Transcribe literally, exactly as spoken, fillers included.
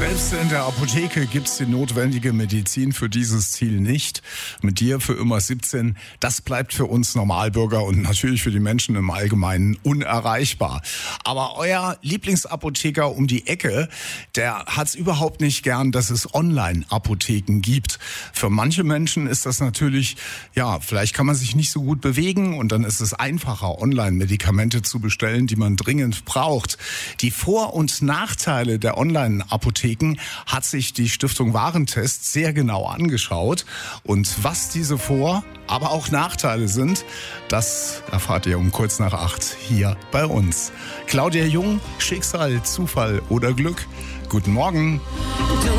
Selbst in der Apotheke gibt's die notwendige Medizin für dieses Ziel nicht. Mit dir für immer siebzehn, das bleibt für uns Normalbürger und natürlich für die Menschen im Allgemeinen unerreichbar. Aber euer Lieblingsapotheker um die Ecke, der hat's überhaupt nicht gern, dass es Online-Apotheken gibt. Für manche Menschen ist das natürlich, ja, vielleicht kann man sich nicht so gut bewegen und dann ist es einfacher, Online-Medikamente zu bestellen, die man dringend braucht. Die Vor- und Nachteile der Online-Apotheken hat sich die Stiftung Warentest sehr genau angeschaut. Und was diese Vor-, aber auch Nachteile sind, das erfahrt ihr um kurz nach acht hier bei uns. Claudia Jung, Schicksal, Zufall oder Glück? Guten Morgen.